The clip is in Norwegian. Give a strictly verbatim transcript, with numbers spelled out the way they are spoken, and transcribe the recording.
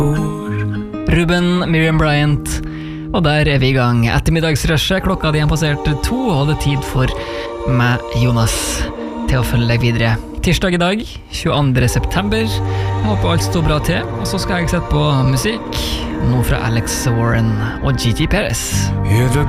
Ruben, Miriam Bryant, og der er vi i gang. Ettermiddagsrushet, klokka hadde igjen passert to, og det er tid for meg, Jonas, til å følge deg videre. Tirsdag i dag, tjueandre september. Jeg håper alt står bra til, og så skal jeg sette på musikk, nå fra Alex Warren og Gigi Perez. If the